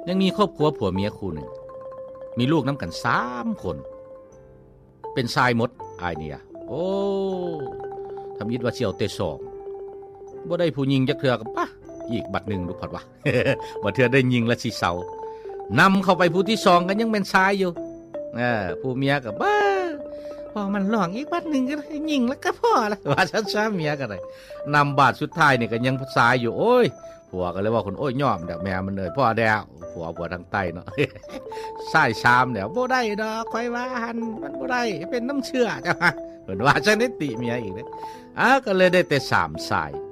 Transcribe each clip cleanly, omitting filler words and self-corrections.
ยังมีครอบครัวผัวเมียคู่หนึ่งมีลูกน้ำกัน3 คนเป็นชายหมดอ้ายเนี่ยโอ้ทำยิดว่าเสี่ยวเตสองบ่ได้ผู้หญิงจักเทื่อกับป่ะอีกบัดหนึ่งลูกผัดว่า บ่เทื่อได้ยิงละสิเซานำเข้าไปผู้ที่2กันยังเป็นชายอยู่ผู้เมียก็บ้าพอมันหลองอีกบัดหนึ่งก็ยิงแล้วก็พอละว่าช้าๆเมียก็ได้นำบาดสุดท้ายนี่ก็ยังชายอยู่โอ้ยผัวก็เลยว่าคนโอ้ยยอมเดี๋ยวแม่มันเลยพ่อแดวผัวทางใต้เนาะ ใส่ชามเดี๋ยวบ่ได้ดอกค่อยว่าหันมันบ่ได้เป็นน้ำเชื่อจ้ะเหมือนว่าจะนิติเมียอีกเด้ก็เลยได้แต่3สาย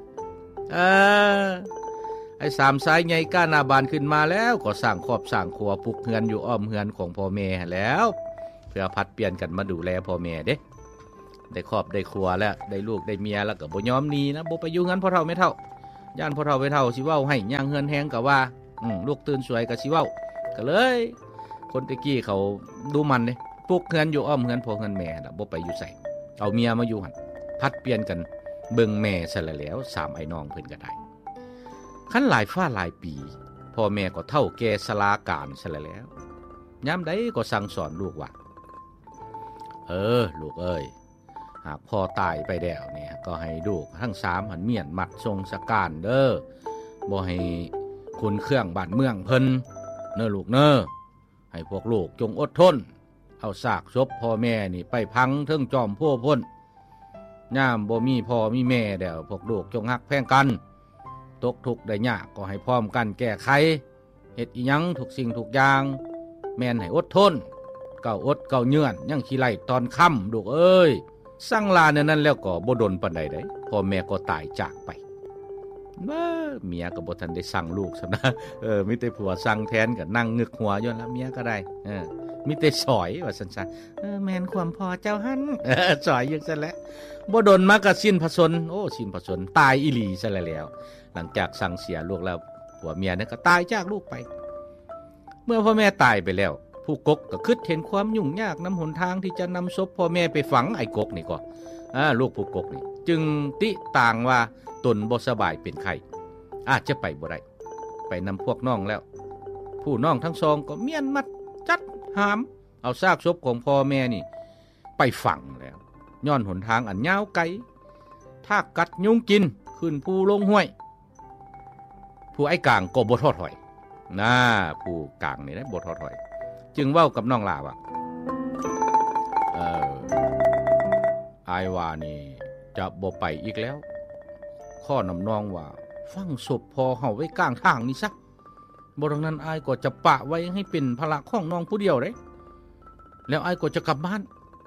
ไอ้3สายใหญ่ก้าหน้าบานขึ้นมาแล้วก็สร้างครอบสร้างครัวปลูกเฮือนอยู่อ้อมเฮือนของพ่อแม่แล้วเพื่อพัดเปลี่ยนกันมาดูแลพ่อแม่เด้ได้ครอบได้ครัวแล้วได้ลูกได้เมียแล้วก็บ่ยอมหนีนะบ่ไปอยู่เฮือนพ่อเฒ่าแม่เฒ่าย่านพ่อเฒ่าแม่เฒ่าสิเว้าให้ย่างเฮือนแฮงก็ว่าลูกตื่นสวยก็สิเว้าก็เลยคนตะกี้เขาดูมันเด้ปลูกเฮือนอยู่อ้อมเฮือนพ่อเฮือนแม่น่ะบ่ไปอยู่ไสเอาเมียมาอยู่หั่นพัดเปลี่ยนกันเบิ่งแม่ซะแล้ว3ไอ้น้องเพิ่นก็ได้คันหลายฟ้าหลายปีพ่อแม่ก็เฒ่าแก่ชราการซะแล้วยามใดก็สั่งสอนลูกว่าลูกเอ้ยหากพ่อตายไปแล้วเนี่ยก็ให้ลูกทั้ง3หันเมียนมัดทรงสการเด้อบ่ให้คุณเครื่องบ้านเมืองเพิ่นเน้อลูกเน้อให้พวกลูกจงอดทนเอาซากศพพ่อแม่นี่ไปพังเทิงจอมโพพ้นยามบ่มีพ่อมีแม่แล้วพวกลูกจงฮักแพงกันตกทุกข์ได้ยากก็ให้พร้อมกันแก้ไขเฮ็ดอีหยังทุกสิ่งทุกอย่างแม่นให้อดทนเก้าอดเก้าเยื่อนยังขี้ไล่ตอนค่ำลูกเอ้ยสั่งลาเนี่ยนั้นแล้วก็บ่ดนปานใดได้พ่อแม่ก็ตายจากไปเมียก็บ่ทันได้สั่งลูกซะนะมีแต่ผัวสั่งแทนก็นั่งงึกหัวอยู่แล้วเมียก็ได้มีแต่สอยว่าซั่นๆแม่นความพอเจ้าหั่นสอยอยู่ซั่นแหละบ่ดนมาก็สิ้นพระชนสิ้นพระชนตายอีหลีซะแล้วหลังจากสั่งเสียลูกแล้วผัวเมียนั้นก็ตายจากลูกไปเมื่อพ่อแม่ตายไปแล้วผู้กกก็คิดเห็นความยุ่งยากนำหนทางที่จะนำศพพ่อแม่ไปฝังไอ้กกนี่ก็ลูกผู้กกนี่จึงติต่างว่าตนบ่สบายเป็นไข้อาจจะไปบ่ได้ไปนำพวกน้องแล้วผู้น้องทั้งสองก็เมียนมัดจัดหามเอาซากศพของพ่อแม่นี่ไปฝังแล้วย้อนหนทางอันยาวไกลถ้ากัดยุงกินขึ้นภูลงห้วยผู้ไอ้กลางก็บ่ท้อถอยผู้กลางนี่นะบ่ท้อถอยจึงเว้ากับน้องลาว่าอายว่านี่จะบ่ไปอีกแล้วข้อนำน้องว่าฟังศพพอเฮาไว้กลางทางนี่ซะบ่ดังนั้นอายก็จะปะไว้ให้เป็นภาระของน้องผู้เดียวเด้แล้วอายก็จะกลับบ้าน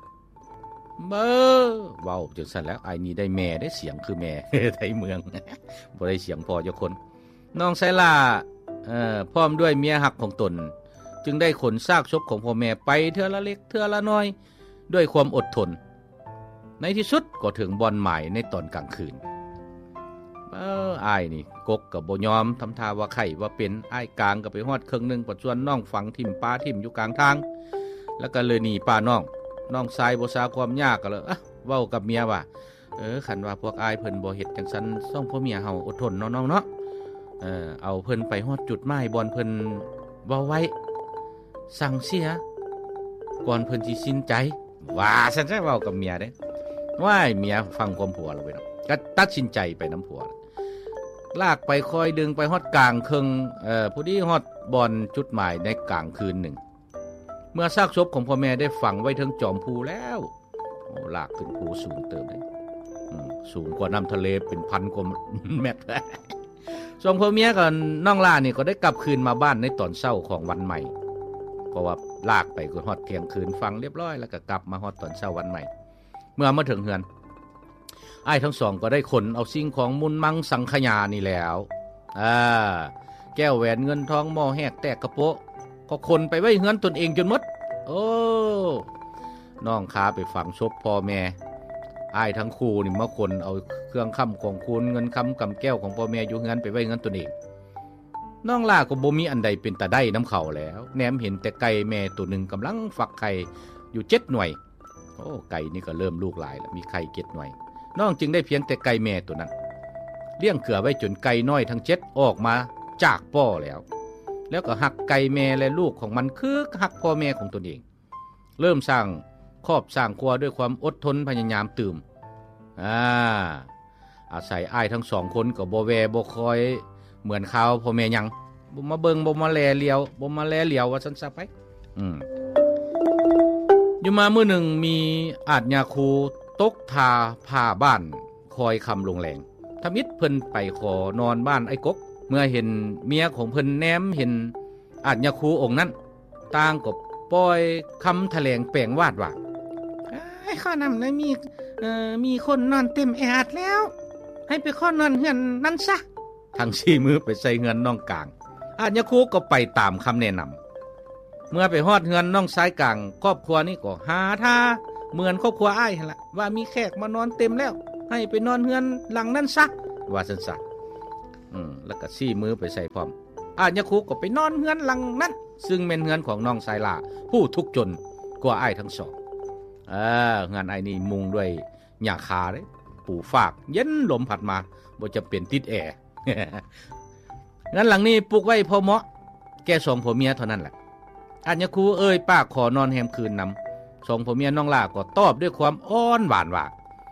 เว้าจังซั่นแล้วอายนี่ได้แม่ได้เสียงคือแม่ ไทยเมือง บ่ได้เสียงพอจักคนน้องไสลาพร้อมด้วยเมียหักของตนจึงได้ขนซากศพของพ่อแม่ไปเทื่อละเล็กเทื่อละน้อยด้วยความอดทนในที่สุดก็ถึงบ่อนหมายในตอนกลางคืนอ้ายนี่กกก็บ่ยอมทำท่าว่าไข้ว่าเป็นอ้ายกลางก็ไปฮอดครึ่งนึงปัดส่วนน้องฝังทิ่มปลาทิ่มอยู่กลางทางแล้วก็เลยหนีป้าน้องชายบ่ซาความยากก็เลยเว้ากับเมียว่าคันว่าพวกอ้ายเพิ่นบ่เฮ็ดจังซั่นซ่องพ่อเมียเฮาอดทนน้องๆเนาะเอาเพิ่นไปฮอดจุดหมายบ่อนเพิ่นเว้าไว้สั่งเสียก่อนเพิ่นสิสิ้นใจว่าซั่นซะเว้ากับเมียเด้ว่าเมียฟังความผัวแล้วเว้ยเนาะก็ตัดสินใจไปน้ำผัวลากไปคอยดึงไปฮอดกลางครึ่งผู้ที่ฮอดบ่อนจุดหมายในกลางคืนหนึ่งเมื่อซากศพของพ่อแม่ได้ฝังไว้ถึงจอมภูแล้วลากขึ้นภูสูงเติบได้สูงกว่าน้ำทะเลเป็นพันกว่าเมตรสองพ่อเมียกับน้องล่านี่ก็ได้กลับคืนมาบ้านในตอนเช้าของวันใหม่เพราะว่าลากไปก็ฮอดเที่ยงคืนฟังเรียบร้อยแล้วก็กลับมาฮอดตอนเช้าวันใหม่เมื่อมาถึงเฮือนอ้ายทั้งสองก็ได้ขนเอาสิ่งของมุนมังสังขยานี่แล้วแก้วแหวนเงินทองหม้อแหกแตกกระโปะก็ขนไปไว้เฮือนตนเองจนหมดน้องค้าไปฝังศพพ่อแม่อ้ายทั้งคู่นี่มาขนเอาเครื่องค้ำของคุณเงินค้ำกำแก้วของพ่อแม่อยู่เฮือนไปไว้เฮือนตนเองน้องล่าก็บ่มีอันใดเป็นตาได้น้ำเข่าแล้วแหนมเห็นแต่ไก่แม่ตัวหนึ่งกำลังฟักไข่อยู่7 หน่วยไก่นี่ก็เริ่มลูกหลายแล้วมีไข่7 หน่วยน้องจึงได้เพียงแต่ไก่แม่ตัวนั้นเลี้ยงเกลือไว้จนไก่น้อยทั้ง7ออกมาจากป้อแล้วแล้วก็หักไก่แม่และลูกของมันคือหักพ่อแม่ของตนเองเริ่มสร้างครอบสร้างครัวด้วยความอดทนพยายามตื่มอาศัยอ้ายทั้งสองคนก็บ่แวบ่คอยเหมือนเขาพ่อแม่ยังบ่มาเบิ่งบ่มาแลเลียวบ่มาแลเหลียวว่าซั่นซะไปอยู่มามื้อหนึ่งมีอาชญาคูตกทาผ้าบ้านคอยคำลงแรงทมิตเพิ่นไปขอนอนบ้านไอ้กกเมื่อเห็นเมียของเพิ่นแนมเห็นอาชญาคูองค์นั้นต่างก็ปล่อยคำแถลงแปลงวาดว่าไอ้ข้อนำนะมีคนนอนเต็มแออัดแล้วให้ไปข้อนอนเฮือนนั่นซะทั้งสี่มือไปใส่เฮือนน้องกลางอาชญาคูก็ไปตามคำแนะนำเมื่อไปฮอดเฮือนน้องซ้ายกลางครอบครัวนี้ก็หาท่าเหมือนครอบครัวอ้ายหั่นล่ะว่ามีแขกมานอนเต็มแล้วให้ไปนอนเฮือนหลังนั้นซะว่าซั่นซะแล้วก็สี่มือไปใส่พร้อมอาญาคูก็ไปนอนเฮือนหลังนั้นซึ่งเป็นเฮือนของน้องสายลาผู้ทุกข์จนกว่าอ้ายทั้งสองงานอ้ายนี่มุงด้วยหญ้าคาเด้ปูฟากเย็นลมพัดมาบ่จะเป็นติดแอร์ งั้นหลังนี้ปลูกไว้พอเหมาะแก่สองผัวเมียเท่านั้นแหละอาญาคูป้าขอนอนแฮมคืนนำสองผัวเมียน้องลาก็ตอบด้วยความอ้อนหวานว่า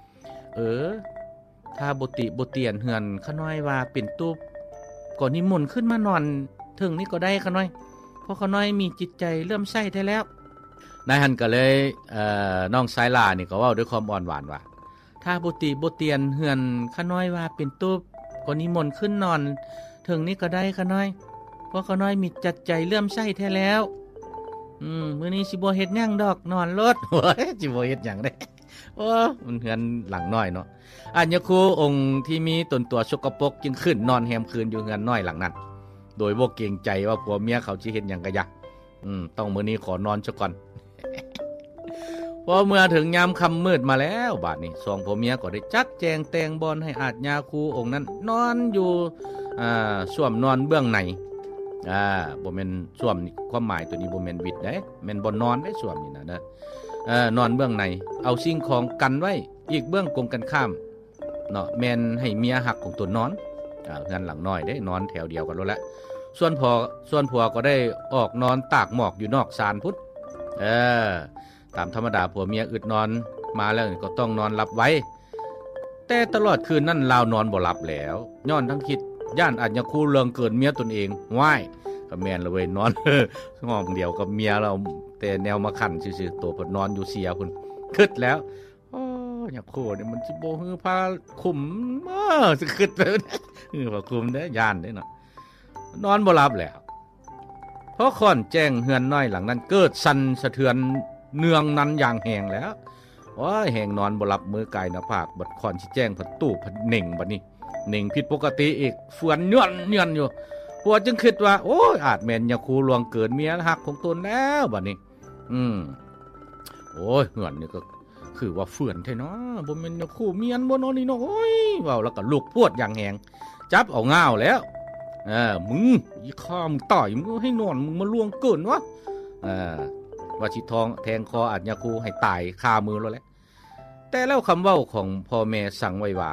ถ้าบ่ติบ่เตียนเฮือนขะน้อยว่าเป็นตุ๊บก็นิมนต์ขึ้นมานอนถึงนี่ก็ได้ขะน้อยเพราะขะน้อยมีจิตใจเริ่มใสแท้แล้วนายหันก็เลยน้องสายลานี่ก็เว้าด้วยความอ่อนหวานว่าถ้าบ่ติบ่เตียนเฮือนขะน้อยว่าเป็นตุ๊บก็นิมนต์ขึ้นนอนถึงนี่ก็ได้ขะน้อยเพราะขะน้อยมีจิตใจเริ่มใสแท้แล้วมื้อนี้สิบ่เฮ็ดหยังดอกนอนรถโอ้ยสิบ่เฮ็ดหยังได้โอ้มันเฮือนหลังน้อยเนาะอาญาคูองค์ที่มีตนตัวสกปรกจึงขึ้นนอนแฮมคืนอยู่เฮือนน้อยหลังนั้นโดยบ่เกรงใจว่าผัวเมียเขาสิเฮ็ดหยังกะยะต้องมื้อนี้ขอนอนซะก่อน พอเมื่อถึงยามค่ำมืดมาแล้วบัดนี้สองผัวเมียก็ได้จัดแจงแต่งบอนให้อาญาคูองค์นั้นนอนอยู่ส้วมนอนเบื้องในบ่แม่นส้วมนี่ความหมายตัวนี้บ่แม่นวิดเด้แม่นบ่นอนได้ส้วมนี่นะเด้อนอนเบื้องในเอาสิ่งของกันไว้อีกเบื้องกงกันข้ามเนาะแม่นให้เมียหักของตนนอนงานหลังน้อยได้นอนแถวเดียวกันแล้วแหละส่วนผัวก็ได้ออกนอนตากหมอกอยู่นอกศาลพุทธตามธรรมดาผัวเมียอึดนอนมาแล้วก็ต้องนอนหลับไว้แต่ตลอดคืนนั้นลาวนอนบ่หลับแล้วย้อนทั้งคิดย่านอาจจะคู่เรื่องเกินเมียตนเองว้ายก็แม่นละเว้ยนอน ห้องเดียวกับเมียเราแต่แนวมาขันซื่อๆตัวเพิ่นนอนอยู่เสียพุ่นคิดแล้วอยากโคเนี่ยมันสิบ่ฮือพาคุมสิคิดแล้วพาคุมเด้ย่านเด้เนาะนอนบ่หลับแล้วเพราะค่อนแจ้งเฮือนน้อยหลังนั้นเกิดสั่นสะเทือนเนืองนั้นอย่างแหงแล้วแหงนอนบ่หลับมือกายหน้าผากบัดค่อนสิแจ้งพัดตู้พัดเน่งบัดนี้เน่งผิดปกติอีกเฟือนเนื่อนอยู่ผัวจึงคิดว่าโอ้ยอาจแม่นยาคูลวงเกินเมียหักของตนแล้วบัดนี้โอ้ยเหือนนี่ก็คือว่าเฟื่อนแท้เนาะบ่แม่นยาคูเมียนบ่เนาะนี่เนาะโอ้ยเว้าแล้วก็ลุกพรวดอย่างแหงจับเอาง่าวแล้วมึงอีข้ามึงต่อยมึงให้นอนมึงมาลวงเกินวะว่าสิทองแทงคออาจยาคูให้ตายคามือแล้วแหละแต่แล้วคำเว้าของพ่อแม่สั่งไว้ว่า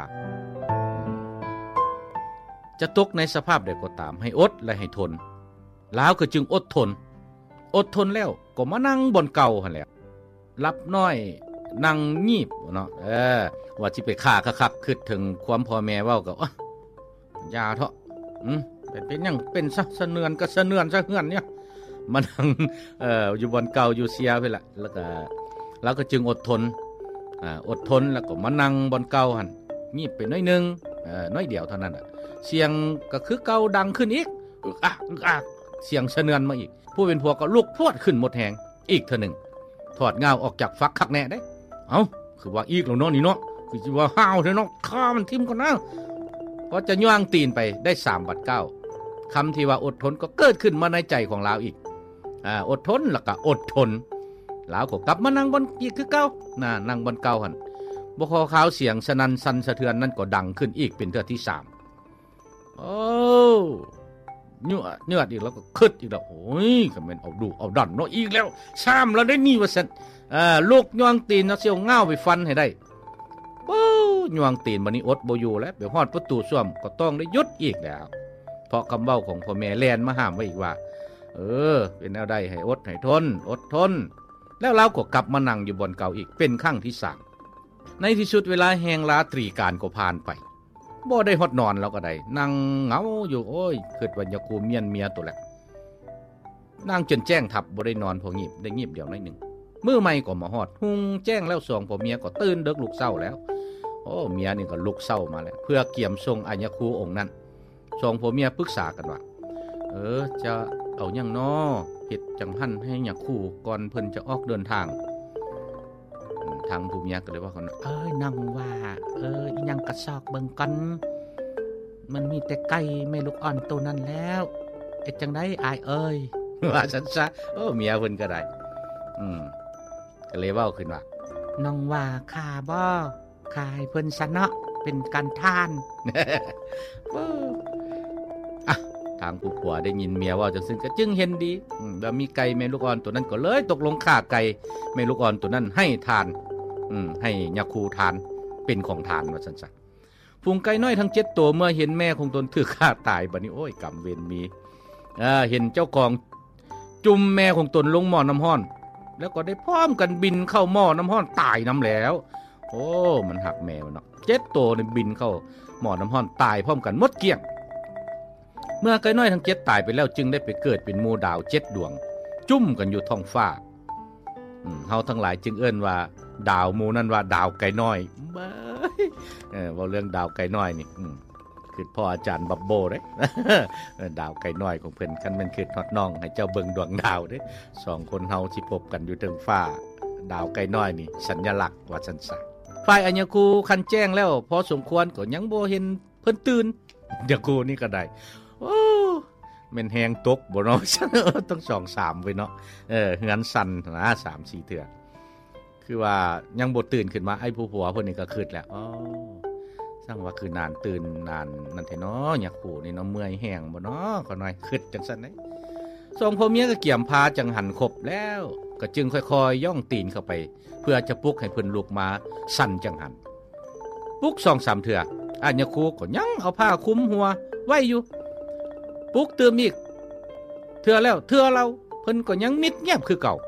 จะตกในสภาพใดก็ตามให้อดและให้ทนแล้วก็จึงอดทนแล้วก็มานั่งบนเก่าหั่นแหละรับน้อยนั่งงีบเนาะว่าสิไปฆ่าคักๆคิดถึงความพ่อแม่เว้าก็อย่าเถาะเป็นหยังเป็นซะสะเนือนก็สะเนือนซะเฮือนเนี่ยมานั่งอยู่บนเก่าอยู่เสียไปละแล้วก็จึงอดทนแล้วก็มานั่งบนเก่าหั่นงีบไปน้อยนึงน้อยเดียวเท่านั้นเสียงก็คือเก่าดังขึ้นอีกเสียงสะเนือนมาอีกผู้เป็นผัวก็ลุกพรวดขึ้นหมดแหงอีกเท่านึงถอดง่าวออกจากฟักคักแน่ได้คือว่าอีกแล้วเนาะนี่เนาะคือสิว่าห้าวเด้อเนาะฆ่ามันทิ่มก่อนนะก็จะย่างตีนไปได้3 บัด 9คำที่ว่าอดทนก็เกิดขึ้นมาในใจของลาวอีกอดทนแล้วก็อดทนลาวก็กลับมานั่งบนอีกคือเก่านั่งบนเก่าหั่นบ่คอขาวเสียงสนั่นสั่นสะเทือนนั่นก็ดังขึ้นอีกเป็นเทื่อที่3เนื้ออีกแล้วก็คึดอีกแล้วโอ้ยก็แม่นเอาดูเอาดันเนาะอีกแล้ว3แล้วได้นี่ว่าซั่นลูกย่างตีนเนาะเสี่ยวง่าวไปฟันให้ได้ย่างตีนบัดนี้อดบ่อยู่แล้วไปฮอดประตูส้วมก็ต้องได้หยุดอีกแล้วเพราะคำเว้าของพ่อแม่แล่นมาห้ามไว้อีกว่าเป็นแนวใดให้อดให้ทนอดทนแล้วเราก็กลับมานั่งอยู่บนเก่าอีกเป็นครั้งที่3ในที่สุดเวลาแห่งราตรีการก็ผ่านไปบ่ได้ฮอดนอนแล้วก็ได้นั่งเหงาอยู่โอ้ยคิดว่าอยากกูเมียตัวแหละนั่งจนแจ้งทับบ่ได้นอนพองีบได้งีบเดียวหน่อยนึงมื้อใหม่ก็มาฮอดหุงแจ้งแล้ว2พ่อเมียก็ตื่นดึกลุกเช้าแล้วโอ้เมียนี่ก็ลุกเช้ามาแล้วเพื่อเกี่ยมทรงอัญญคูองค์นั้น2พ่อเมียปรึกษากันว่าจะเอาหยังน้อเฮ็ดจังหั้นให้หยักคู่ก่อนเพิ่นจะออกเดินทางทางผู้เมียก็เลยว่าคนนั่งว่าอีหยังกระซอกเบิ่งกันมันมีแต่ไก่ไม่ลูกอ่อนตัวนั้นแล้วเอ็ดจังได๋อายเอ้ยว่าซั่นซะเมียเพิ่นก็ได้ก็เลยเว้าขึ้นว่าน้องว่าข้าบ่ข้าให้เพิ่นซะเนาะเป็นการทาน ทางผู้ผัวได้ยินเมียว่าจังซึ่งก็จึงเห็นดีว่ามีไก่แม่ลูกอ่อนตัวนั้นก็เลยตกลงฆ่าไก่แม่ลูกอ่อนตัวนั้นให้ทานให้ยาคูทานเป็นของทานว่าซั่นซะฝูงไก่น้อยทั้ง7ตัวเมื่อเห็นแม่ของตนถูกฆ่าตายบัดนี้โอ้ยกรรมเวรมีเห็นเจ้าของจุ่มแม่ของตนลงหม้อน้ำร้อนแล้วก็ได้พร้อมกันบินเข้าหม้อน้ำร้อนตายน้ำแล้วโอ้มันหักแม่มันเนาะ7ตัวนี่บินเข้าหม้อน้ำร้อนตายพร้อมกันหมดเกลี้ยงเมื่อไก่น้อยทั้ง7ตายไปแล้วจึงได้ไปเกิดเป็นหมู่ดาว7ดวงจุ่มกันอยู่ท้องฟ้าเฮาทั้งหลายจึงเอิ้นว่าดาวหมู่นั้นว่าดาวไก่น้อยว่าเรื่องดาวไก่น้อยนี่คือพ่ออาจารย์บับโบเด้ดาวไก่น้อยของเพิ่นคันแม่นคือฮอดน้องให้เจ้าเบิ่งดวงดาวเด้2คนเฮาสิพบกันอยู่เทิงฟ้าดาวไก่น้อยนี่สัญลักษณ์ว่าซั่นซะฝ่ายอัญญคูคันแจ้งแล้วพอสมควรก็ยังบ่เห็นเพิ่นตื่นเดี๋ยวกูนี่ก็ได้โอ้แม่นแฮงตกบ่เนาะต้อง2 3ไว้เนาะเฮือนสั่นนะ 3-4 เทื่อคือว่ายังบ่ตื่นขึ้นมาไอ้ผู้ผัวเพิ่นนี่ก็คิดแล้วสั่งว่าคือนานตื่นนานนั่นแท้เนาะอยากขู่นี่เนาะเมื่อยแห้งบ่เนาะก็หน่อยคิดจังซั่นเด้2พ่อเมียก็เกี่ยมพาจังหันครบแล้วก็จึงค่อยๆย่องตีนเข้าไปเพื่อจะปลุกให้เพิ่นลุกมาสั่นจังหันปลุก 2-3 เทื่ออัญญคูก็ยังเอาผ้าคลุมหัวไว้อยู่ปลุกตื่มอีกเทื่อแล้วเทื่อเราเพิ่นก็ยังมิดเงียบคือเก่า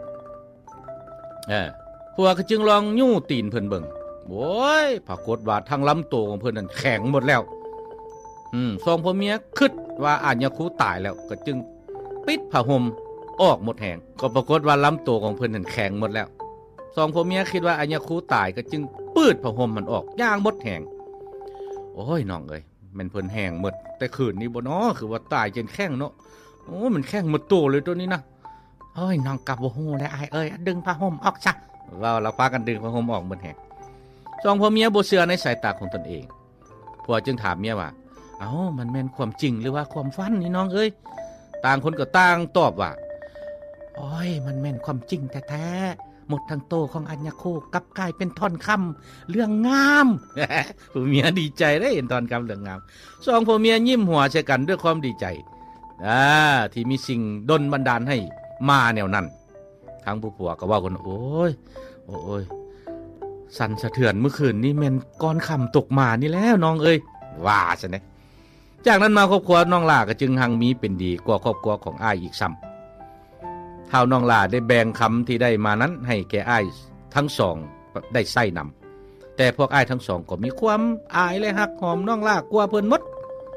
ผัวก็จึงลองยู่ตีนเพิ่นเบิ่งโอ้ยปรากฏว่าทั้งลำตัวของเพิ่นนั้นแข็งหมดแล้ว2พ่อเมียคิดว่าอัญญคูตายแล้วก็จึงปิดผ้าห่มออกหมดแหงก็ปรากฏว่าลำตัวของเพิ่นนั้นแข็งหมดแล้ว2พ่อเมียคิดว่าอัญญคูตายก็จึงปืดผ้าห่มมันออกย่างหมดแหงโอ้ยน้องเอ้ยแม่นเพิ่นแห้งหมดแต่คืนนี้บ่เนาะคือว่าตายจนแข็งเนาะโอ้มันแข็งหมดตัวเลยตัวนี้นะเอ้ยน้องกลับบ่ฮู้ได้อ้ายเอ้ยดึงผ้าห่มออกซะเราพากันดึงผ้าห่มออกหมดแหง2พ่อเมียบ่เชื่อในสายตาของตนเองผัวจึงถามเมียว่ามันแม่นความจริงหรือว่าความฝันนี่น้องเอ้ยต่างคนก็ต่างตอบว่าโอ้ยมันแม่นความจริงแท้ๆหมดทั้งโตของอัญญคูกลับกลายเป็นท่อนคำเรื่องงามผู้เมียดีใจได้เห็นท่อนคำเรื่องงาม2พ่อเมียยิ้มหัวใส่กันด้วยความดีใจที่มีสิ่งดลบันดาลให้มาแนวนั้นทั้งผู้ผัวก็ว่าคนโอ้ยสั่นสะเทือนเมื่อคืนนี้แม่นก้อนค่ำตกมานี่แล้วน้องเอ้ยว่าซะนะจากนั้นมาครอบครัวน้องล่าก็จึงหังมีเป็นดีกว่าครอบครัวของอ้ายอีกซ้ำเท่าน้องล่าได้แบ่งคำที่ได้มานั้นให้แก่อ้ายทั้งสองได้ใส่นำแต่พวกอ้ายทั้งสองก็มีความอายและฮักหอมน้องล่ากว่าเพิ่นหมด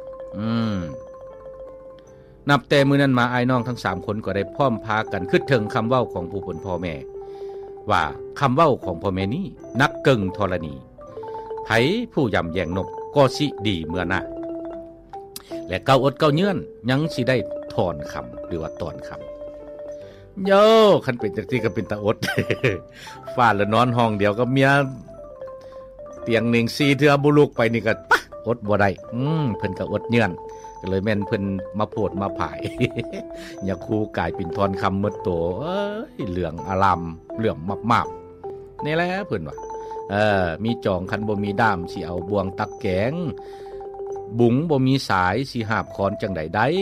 นับแต่มื้อนั้นมาอ้ายน้องทั้ง3คนก็ได้พร้อมพากันคิดถึงคำเว้าของผู้เป็นพ่อแม่ว่าคำเว้าของพ่อแม่นี้นักเกิงธรณีไผผู้ยำแยงนกก็สิดีเมื่อหน้าและเก้าอดเก้าเยื่อนยังสิได้ถอนคำหรือว่าตอนคำโย่คันเป็นจังซี่ก็เป็นตาอด ฟาดแล้วนอนห้องเดียวกับเมียเตียงหนึ่ง4เทื่อบ่ลุกไปนี่ก็อดบ่ได้เพิ่นก็อดเยื่อนก็เลยแม่นเพิ่นมาโพดมาผาย อย่าคูกลายเป็นทอนคำหมดโตเหลืองอลามเหลื่อมมากๆนี่แหละเพิ่นว่ามีจองคันบ่มีด้ามสิเอาบ่วงตักแกงบุ๋งบ่มีสายสิหาบคอนจังได๋ได้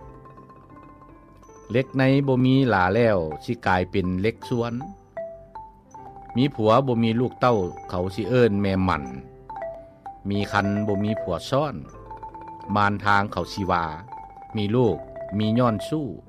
เล็กในบ่มีหลาแล้วสิกลายเป็นเล็กสวนมีผัวบ่มีลูกเต้าเขาสิเอิ้นแม่หมันมีคันบ่มีผัวซ่อนมานทางเขาสิว่ามีลูกมีย้อนสู้เขา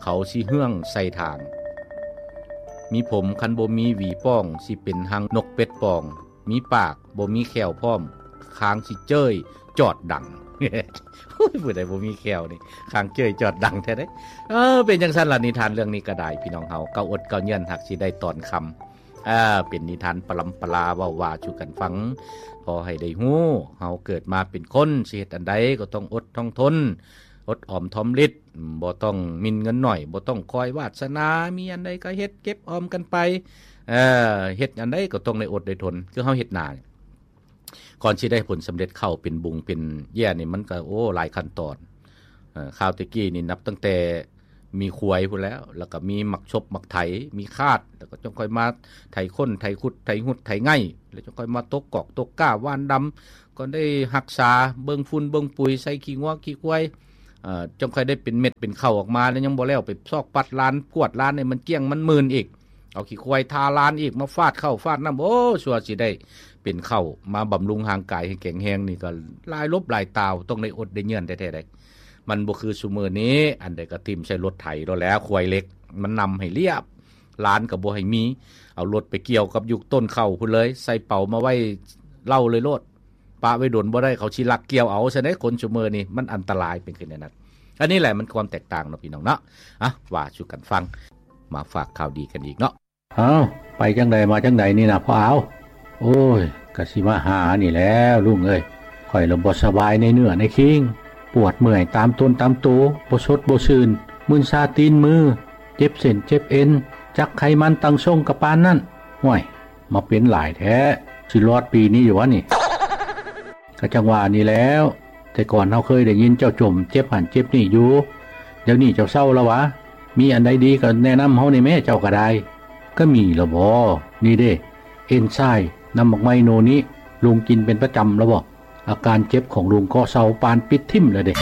เขาสิเฮืองใส่ทางมีผมคันบ่มีหวีป้องสิเป็นหังนกเป็ดป่องมีปากบ่มีแขวพร้อมคางสิเจ้ยจอดดัง ผู้ใดบ่มีแขวนี่คางเจ้ยจอดดังแท้เด้เป็นจังซั่นล่ะนิทานเรื่องนี้ก็ได้พี่น้องเฮาเก่าอดเก่าเยือนหักสิได้ตอนคำเป็นนิทานปลำปลาเว้าว่าสู่กันฟังพอให้ได้ฮู้เฮาเกิดมาเป็นคนสิเฮ็ดอันใดก็ต้องอดต้องทนอดออมทอมฤทธิ์บ่ต้องมินเงินหน่อยบ่ต้องคอยวาสนามีอันใดก็เฮ็ดเก็บออมกันไปเฮ็ดอันใดก็ต้องได้อดได้ทนคือเฮาเฮ็ดนาก่อนสิได้ผลสำเร็จเข้าเป็นบุงเป็นแย่นี่มันก็หลายขั้นตอนข้าวตะกี้นี่นับตั้งแต่มีขวยพุ่นแล้วก็มีหมักชบหมักไถมีคาดแล้วก็จงค่อยมาไถข้นไถขุดไถหุดไถไง่แล้วจงค่อยมาตกกอกตกก้าว่านดำก็ได้รักษาเบิ่งฝุ่นเบิ่งปุ๋ยใส่ขี้งัวขี้ควายจงค่อยได้เป็นเม็ดเป็นข้าวออกมาแล้วยังบ่แล้วไปซอกปัดล้านกวดล้านให้มันเกลี้ยงมันมื่นอีกเอาขี้ควายทาล้านอีกมาฟาดเข้าฟาดน้ำชัวร์สิได้เป็นข้าวมาบำรุงร่างกายให้แข็งแรงนี่ก็หลายลบหลายตาวต้องได้อดได้เยือนแท้ๆได้มันบ่คือซุมื้อนี้อันใดก็ทิ่มใส่รถไถแล้วควายเล็กมันนำให้เรียบล้านก็บ่ให้มีเอารถไปเกี่ยวกับยุคต้นข้าวพุ่นเลยใส่เป๋ามาไว้เล่าเลยโลดปะไว้ดนบ่ได้เขาสิลักเกี่ยวเอาซะได้คนซุมื้อนี้มันอันตรายเป็นขึ้นแน่นั้นอันนี้แหละมันความแตกต่างเนาะพี่น้องเนาะว่าสู่กันฟังมาฝากข่าวดีกันอีกเนาะไปจังใดมาจังใดนี่นะพ่อเอาโอ้ยก็สิมาหานี่แล้วลุงเอ้ยข่อยลมบ่สบายในเนื้อในคิงปวดเมื่อยตามต้นตามตัวบ่สดบ่ซื่นมึนซาตีนมือเจ็บเส้นเจ็บเอ็นจักไขมันตั้งทรงกับปานนั่นห่วยมาเป็นหลายแท้สิรอดปีนี้อยู่วะนี่ก็จังว่านี่แล้วแต่ก่อนเฮาเคยได้ยินเจ้าจมเจ็บหันเจ็บนี่อยู่เดี๋ยวนี้เจ้าเศร้าแล้ววะมีอันใดดีก็แนะนำเฮานี่แม่เจ้าก็ได้ก็มีละบ่นี่เด้เอนไซม์น้ำหมกไมโนนี้ลุงกินเป็นประจำแล้วบ่อาการเจ็บของลุงก็เศร้าปานปิดทิ่มเลยเด้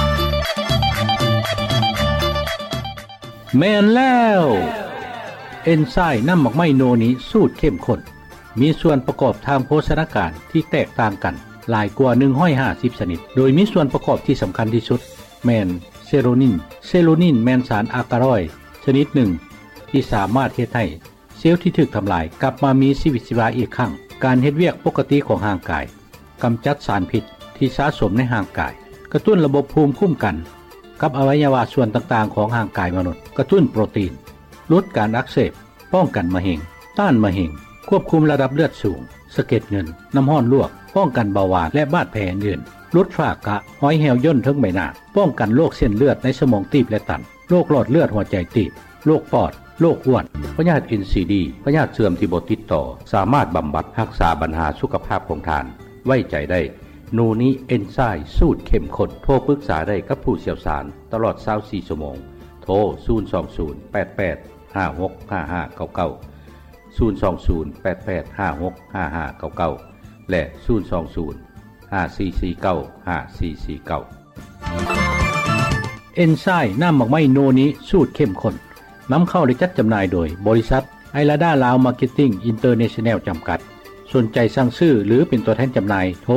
แม่นแล้วเอนไซม์น้ำหมกไมโนนี้สูตรเข้มข้นมีส่วนประกอบทางโภชนาการที่แตกต่างกันหลายกว่า150ชนิดโดยมีส่วนประกอบที่สำคัญที่สุดแม่นเซโรนินแม่นสารอะการอยด์ชนิดหนึ่งที่สามารถเฮ็ดให้เซลล์ที่ถูกทำลายกลับมามีชีวิตชีวาอีกครั้งการเฮ็ดเวียกปกติของร่างกายกำจัดสารพิษที่สะสมในร่างกายกระตุ้นระบบภูมิคุ้มกันกับอวัยวะส่วนต่างๆของร่างกายมนุษย์กระตุ้นโปรตีนลดการอักเสบป้องกันมะเร็งต้านมะเร็งควบคุมระดับเลือดสูงสะเก็ดเงินน้ำห้อนลวกป้องกันเบาหวานและบาดแผลอื่นลดฝ้ากระหอยแหวย่นทั้งใบหน้าป้องกันโรคเส้นเลือดในสมองตีบและตันโรคหลอดเลือดหัวใจตีบโรคปอดโรคอ้วนพยาธิ NCD พยาธิเสื่อมที่บ่ติดต่อสามารถบำบัดรักษาปัญหาสุขภาพของทานไว้ใจได้โนนี้เอนไซม์สูตรเข้มข้นโทรปรึกษาได้กับผู้เชี่ยวชาญตลอด24ชั่วโมงโทร02088565599 และ02054495449เอนไซม์น้ำหมกไม้โนนี้สูตรเข้มข้นนำเข้าและจัดจำหน่ายโดยบริษัทไอลาดาลาวมาร์เก็ตติ้งอินเตอร์เนชั่นแนลจำกัดสนใจสั่งซื้อหรือเป็นตัวแทนจำหน่ายโทร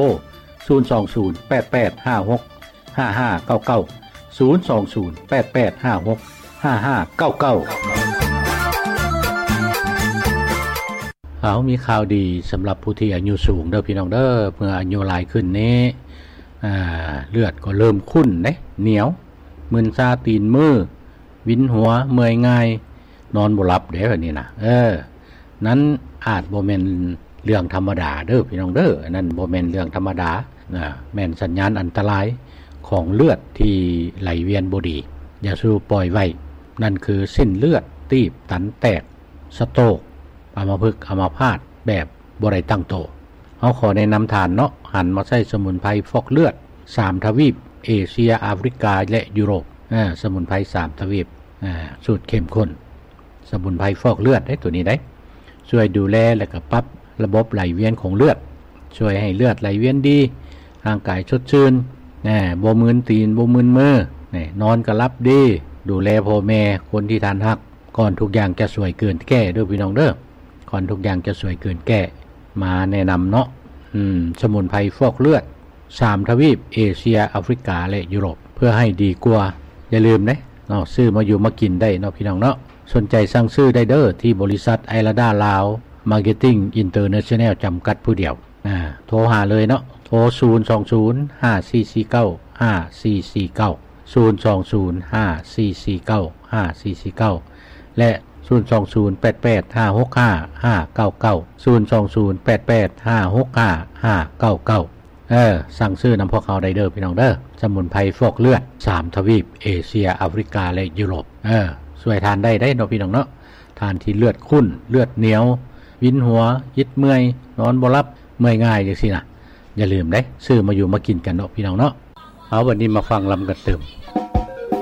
มีข่าวดีสำหรับผู้ที่อายุสูงเด้อพี่น้องเด้อเมื่ออายุหลายขึ้นนี้เลือดก็เริ่มข้นเหนียวมึนซาตีนมือวินหัวเมื่อยง่ายนอนบ่หลับเด้อนี่นะนั้นอาจบ่แม่นเรื่องธรรมดาเด้อพี่น้องเด้อนั่นบ่แม่นเรื่องธรรมดาแม่นสัญญาณอันตรายของเลือดที่ไหลเวียนบ่ดีอย่าสู้ปล่อยไว้นั่นคือเส้นเลือดตีบตันแตกสโตรกอัมพฤกษ์อัมพาตแบบบ่ได้ตั้งโตเฮาขอแนะนำทานเนาะหันมาใช้สมุนไพรฟอกเลือด3ทวีปเอเชียแอฟริกาและยุโรปสมุนไพร3ทวีปสูตรเข้มข้นสมุนไพรฟอกเลือดได้ตัวนี้ได้ช่วยดูแลและก็ปรับระบบไหลเวียนของเลือดช่วยให้เลือดไหลเวียนดีร่างกายสดชื่นบ่มึนตีนบ่มึนมือนอนก็หลับดีดูแลพ่อแม่คนที่ทานฮักก่อนทุกอย่างจะสวยเกินแก้ด้วยพี่น้องเด้อก่อนทุกอย่างจะสวยเกินแก้มาแนะนำเนาะสมุนไพรฟอกเลือด3ทวีปเอเชียแอฟริกาและยุโรปเพื่อให้ดีกว่าอย่าลืมนะเนาะซื้อมาอยู่มากินได้เนาะพี่น้องเนาะสนใจสั่งซื้อได้เด้อที่บริษัทไอราดาลาวมาร์เก็ตติ้งอินเตอร์เนชั่นแนลจำกัดผู้เดียวโทรหาเลยเนาะโทร020-5449-5449 และ020-885-65599 สั่งซื้อน้ำพวกเขาได้เด้อพี่น้องเด้อสมุนไพรฟอกเลือด3ทวีปเอเชียแอฟริกาและยุโรปช่วยทานได้เนาะพี่น้องเนาะทานที่เลือดข้นเลือดเหนียววินหัวยิดเมื่อยนอนบ่หลับเมื่อยง่ายจังซี่นะอย่าลืมซื้อมาอยู่มากินกันเนาะพี่น้องเนาะเอาวันนี้มาฟังลำกันเติม